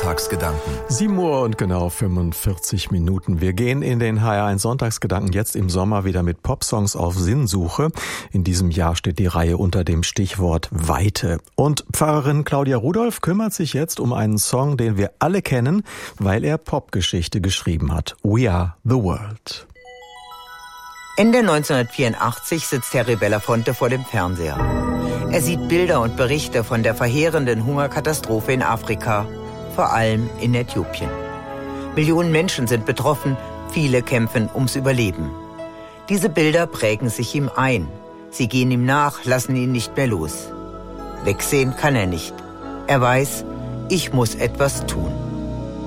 Sonntagsgedanken. 7 Uhr und genau 45 Minuten. Wir gehen in den HR1 Sonntagsgedanken jetzt im Sommer wieder mit Popsongs auf Sinnsuche. In diesem Jahr steht die Reihe unter dem Stichwort Weite. Und Pfarrerin Claudia Rudolph kümmert sich jetzt um einen Song, den wir alle kennen, weil er Popgeschichte geschrieben hat. We Are the World. Ende 1984 sitzt Terry Belafonte vor dem Fernseher. Er sieht Bilder und Berichte von der verheerenden Hungerkatastrophe in Afrika, vor allem in Äthiopien. Millionen Menschen sind betroffen, viele kämpfen ums Überleben. Diese Bilder prägen sich ihm ein. Sie gehen ihm nach, lassen ihn nicht mehr los. Wegsehen kann er nicht. Er weiß, ich muss etwas tun.